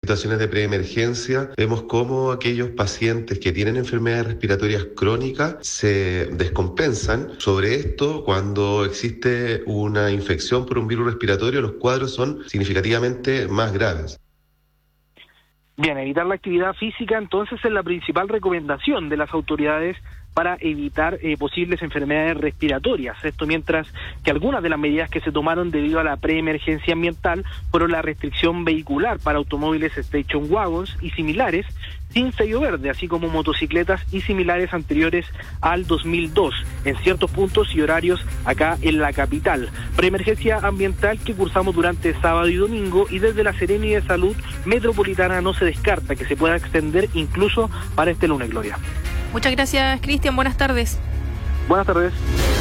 situaciones de preemergencia vemos cómo aquellos pacientes que tienen enfermedades respiratorias crónicas se descompensan. Sobre esto, cuando existe una infección por un virus respiratorio, los cuadros son significativamente más graves. Bien, evitar la actividad física entonces es la principal recomendación de las autoridades para evitar posibles enfermedades respiratorias. Esto mientras que algunas de las medidas que se tomaron debido a la preemergencia ambiental fueron la restricción vehicular para automóviles station wagons y similares sin sello verde, así como motocicletas y similares anteriores al 2002, en ciertos puntos y horarios acá en la capital. Preemergencia ambiental que cursamos durante sábado y domingo, y desde la Seremi de Salud Metropolitana no se descarta que se pueda extender incluso para este lunes, Gloria. Muchas gracias, Cristian. Buenas tardes. Buenas tardes.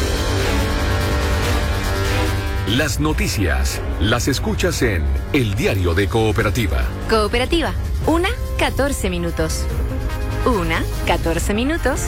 Las noticias las escuchas en El Diario de Cooperativa. Cooperativa, 1:14 minutos. 1:14 minutos.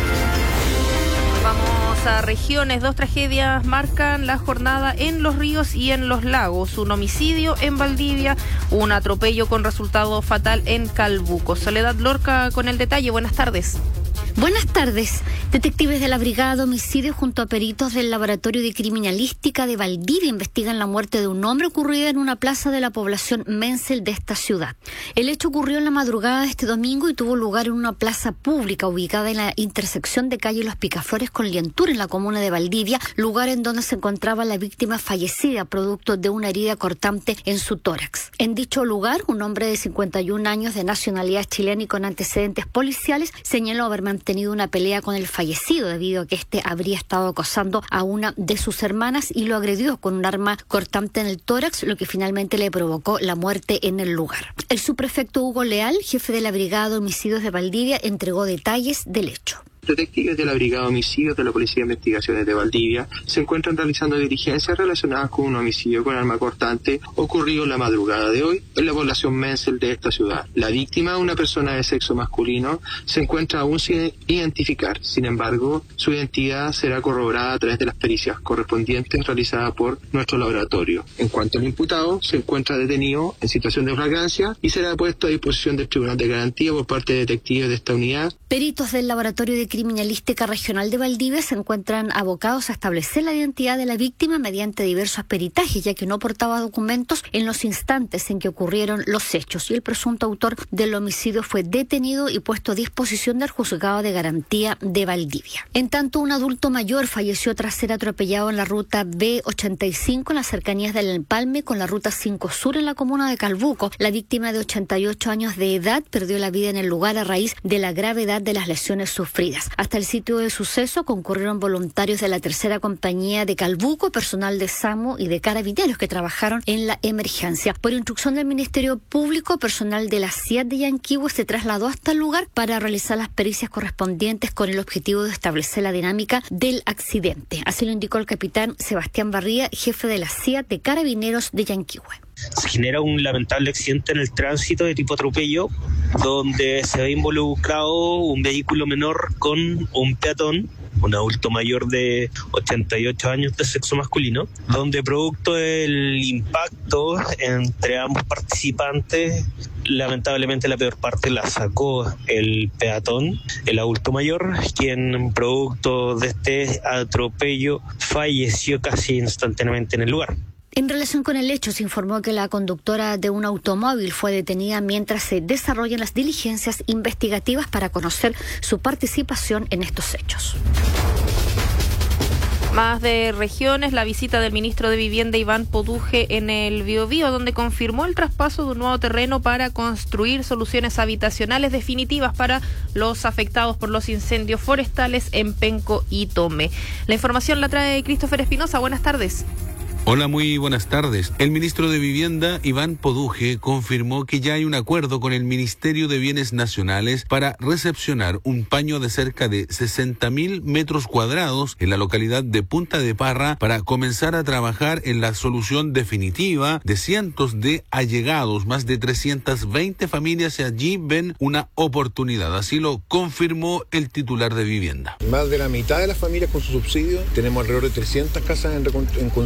Vamos a regiones. 2 tragedias marcan la jornada en Los Ríos y en Los Lagos. Un homicidio en Valdivia, un atropello con resultado fatal en Calbuco. Soledad Lorca con el detalle. Buenas tardes. Buenas tardes. Detectives de la Brigada de Homicidio junto a peritos del Laboratorio de Criminalística de Valdivia investigan la muerte de un hombre ocurrida en una plaza de la población Mensel de esta ciudad. El hecho ocurrió en la madrugada de este domingo y tuvo lugar en una plaza pública ubicada en la intersección de calle Los Picaflores con Lientur en la comuna de Valdivia, lugar en donde se encontraba la víctima fallecida producto de una herida cortante en su tórax. En dicho lugar, un hombre de 51 años de nacionalidad chilena y con antecedentes policiales señaló haber tenido una pelea con el fallecido debido a que éste habría estado acosando a una de sus hermanas y lo agredió con un arma cortante en el tórax, lo que finalmente le provocó la muerte en el lugar. El subprefecto Hugo Leal, jefe de la Brigada de Homicidios de Valdivia, entregó detalles del hecho. Detectives de la Brigada de Homicidios de la Policía de Investigaciones de Valdivia se encuentran realizando diligencias relacionadas con un homicidio con arma cortante ocurrido en la madrugada de hoy en la población Mensel de esta ciudad. La víctima, una persona de sexo masculino, se encuentra aún sin identificar. Sin embargo, su identidad será corroborada a través de las pericias correspondientes realizadas por nuestro laboratorio. En cuanto al imputado, se encuentra detenido en situación de flagrancia y será puesto a disposición del Tribunal de Garantía por parte de detectives de esta unidad. Peritos del Laboratorio de Criminalística Regional de Valdivia se encuentran abocados a establecer la identidad de la víctima mediante diversos peritajes, ya que no portaba documentos en los instantes en que ocurrieron los hechos, y el presunto autor del homicidio fue detenido y puesto a disposición del Juzgado de Garantía de Valdivia. En tanto, un adulto mayor falleció tras ser atropellado en la ruta B85 en las cercanías del Empalme con la ruta 5 Sur en la comuna de Calbuco. La víctima, de 88 años de edad, perdió la vida en el lugar a raíz de la gravedad de las lesiones sufridas. Hasta el sitio del suceso concurrieron voluntarios de la tercera compañía de Calbuco, personal de SAMU y de Carabineros que trabajaron en la emergencia. Por instrucción del Ministerio Público, personal de la CIAT de Yanquihue se trasladó hasta el lugar para realizar las pericias correspondientes con el objetivo de establecer la dinámica del accidente. Así lo indicó el capitán Sebastián Barría, jefe de la CIAT de Carabineros de Yanquihue. Se genera un lamentable accidente en el tránsito de tipo atropello, donde se ve involucrado un vehículo menor con un peatón, un adulto mayor de 88 años de sexo masculino, donde producto del impacto entre ambos participantes, lamentablemente la peor parte la sacó el peatón, el adulto mayor, quien producto de este atropello falleció casi instantáneamente en el lugar. En relación con el hecho, se informó que la conductora de un automóvil fue detenida mientras se desarrollan las diligencias investigativas para conocer su participación en estos hechos. Más de regiones, la visita del ministro de Vivienda Iván Poduje en el Biobío, donde confirmó el traspaso de un nuevo terreno para construir soluciones habitacionales definitivas para los afectados por los incendios forestales en Penco y Tome. La información la trae Christopher Espinosa. Buenas tardes. Hola, muy buenas tardes. El ministro de Vivienda, Iván Poduje, confirmó que ya hay un acuerdo con el Ministerio de Bienes Nacionales para recepcionar un paño de cerca de 60.000 metros cuadrados en la localidad de Punta de Parra para comenzar a trabajar en la solución definitiva de cientos de allegados. Más de 320 familias allí ven una oportunidad. Así lo confirmó el titular de Vivienda. Más de la mitad de las familias con su subsidio, tenemos alrededor de 300 casas en construcción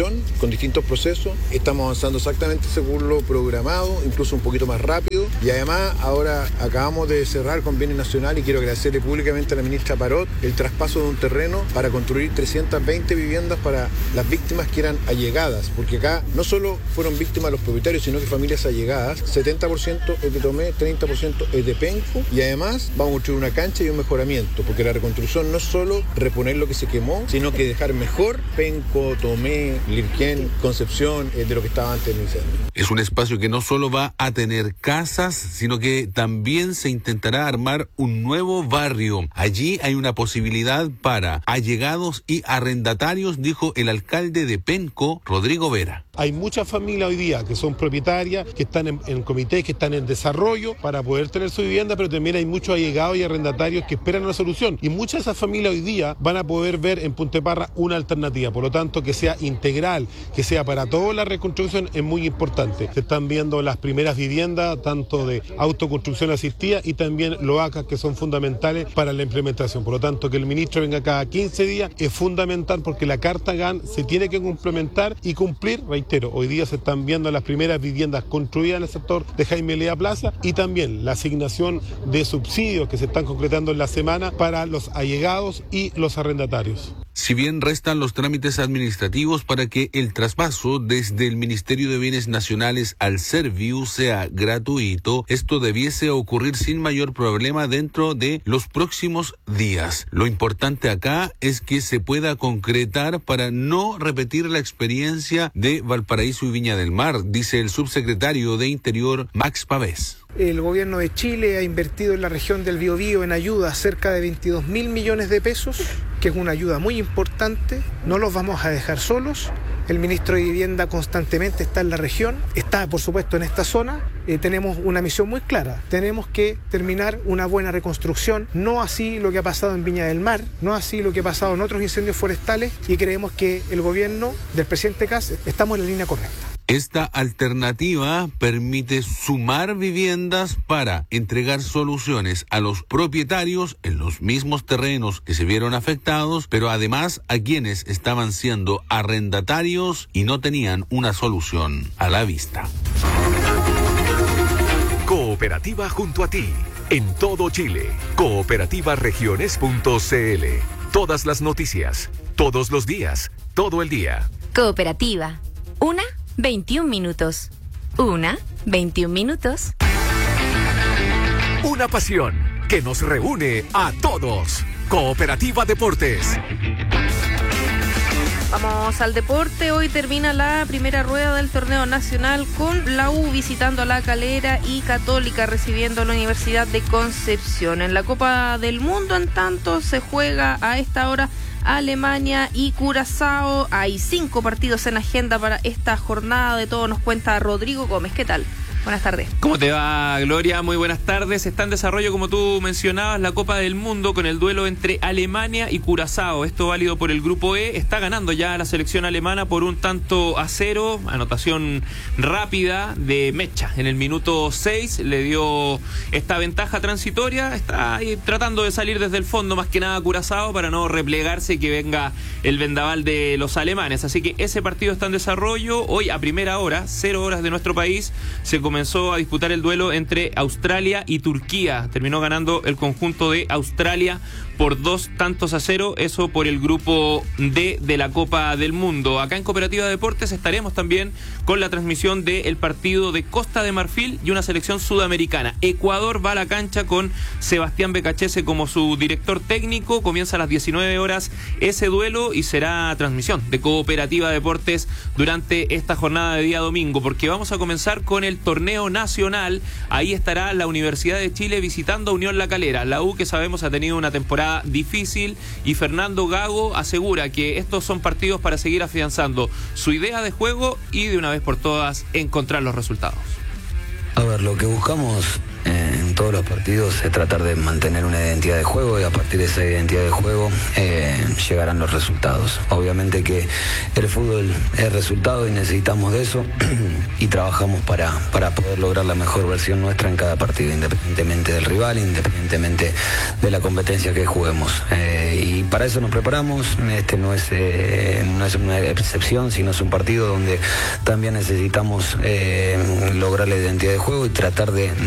reconstrucción con distintos procesos. Estamos avanzando exactamente según lo programado, incluso un poquito más rápido. Y además ahora acabamos de cerrar con Bienes Nacional y quiero agradecerle públicamente a la ministra Parot el traspaso de un terreno para construir 320 viviendas para las víctimas que eran allegadas, porque acá no solo fueron víctimas los propietarios, sino que familias allegadas. 70% es de Tomé, 30% es de Penco, y además vamos a construir una cancha y un mejoramiento, porque la reconstrucción no es solo reponer lo que se quemó, sino que dejar mejor Penco, Tomé, Lirquén, Concepción, de lo que estaba antes del incendio. Es un espacio que no solo va a tener casas, sino que también se intentará armar un nuevo barrio. Allí hay una posibilidad para allegados y arrendatarios, dijo el alcalde de Penco, Rodrigo Vera. Hay muchas familias hoy día que son propietarias, que están en comités, que están en desarrollo para poder tener su vivienda, pero también hay muchos allegados y arrendatarios que esperan una solución. Y muchas de esas familias hoy día van a poder ver en Punta Parra una alternativa. Por lo tanto, que sea integral, que sea para toda la reconstrucción es muy importante. Se están viendo las primeras viviendas, tanto de autoconstrucción asistida y también loacas, que son fundamentales para la implementación. Por lo tanto, que el ministro venga cada 15 días es fundamental, porque la Carta GAN se tiene que complementar y cumplir. Reitero, hoy día se están viendo las primeras viviendas construidas en el sector de Jaime Lea Plaza y también la asignación de subsidios que se están concretando en la semana para los allegados y los arrendatarios. Si bien restan los trámites administrativos para que el traspaso desde el Ministerio de Bienes Nacionales al Serviu sea gratuito, esto debiese ocurrir sin mayor problema dentro de los próximos días. Lo importante acá es que se pueda concretar para no repetir la experiencia de Valparaíso y Viña del Mar, dice el subsecretario de Interior, Max Pavés. El gobierno de Chile ha invertido en la región del Biobío en ayuda cerca de 22.000 millones de pesos, que es una ayuda muy importante. No los vamos a dejar solos. El ministro de Vivienda constantemente está en la región, está por supuesto en esta zona. Tenemos una misión muy clara. Tenemos que terminar una buena reconstrucción, no así lo que ha pasado en Viña del Mar, no así lo que ha pasado en otros incendios forestales, y creemos que el gobierno del presidente Kast estamos en la línea correcta. Esta alternativa permite sumar viviendas para entregar soluciones a los propietarios en los mismos terrenos que se vieron afectados, pero además a quienes estaban siendo arrendatarios y no tenían una solución a la vista. Cooperativa junto a ti, en todo Chile. Cooperativaregiones.cl. Todas las noticias, todos los días, todo el día. Cooperativa. 21 minutos. 21 minutos. Una pasión que nos reúne a todos. Cooperativa Deportes. Vamos al deporte. Hoy termina la primera rueda del torneo nacional con la U visitando a La Calera y Católica recibiendo a la Universidad de Concepción. En la Copa del Mundo, en tanto, se juega a esta hora Alemania y Curazao. Hay 5 partidos en agenda para esta jornada. De todo nos cuenta Rodrigo Gómez. ¿Qué tal? Buenas tardes. ¿Cómo te va, Gloria? Muy buenas tardes. Está en desarrollo, como tú mencionabas, la Copa del Mundo con el duelo entre Alemania y Curazao. Esto válido por el Grupo E. Está ganando ya la selección alemana por 1-0. Anotación rápida de Mecha. En el minuto 6 le dio esta ventaja transitoria. Está ahí tratando de salir desde el fondo, más que nada Curazao, para no replegarse y que venga el vendaval de los alemanes. Así que ese partido está en desarrollo. Hoy a primera hora, 0 horas de nuestro país, se comenzó a disputar el duelo entre Australia y Turquía. Terminó ganando el conjunto de Australia por 2-0, eso por el grupo D de la Copa del Mundo. Acá en Cooperativa Deportes estaremos también con la transmisión del partido de Costa de Marfil y una selección sudamericana. Ecuador va a la cancha con Sebastián Becachese como su director técnico. Comienza a las 19 horas ese duelo y será transmisión de Cooperativa Deportes durante esta jornada de día domingo, porque vamos a comenzar con el torneo nacional. Ahí estará la Universidad de Chile visitando a Unión La Calera. La U, que sabemos ha tenido una temporada difícil, y Fernando Gago asegura que estos son partidos para seguir afianzando su idea de juego y de una vez por todas encontrar los resultados. A ver, lo que buscamos en todos los partidos es tratar de mantener una identidad de juego y a partir de esa identidad de juego llegarán los resultados. Obviamente que el fútbol es resultado y necesitamos de eso y trabajamos para poder lograr la mejor versión nuestra en cada partido, independientemente del rival, independientemente de la competencia que juguemos. Y para eso nos preparamos. Este no es una excepción, sino es un partido donde también necesitamos lograr la identidad de juego y tratar de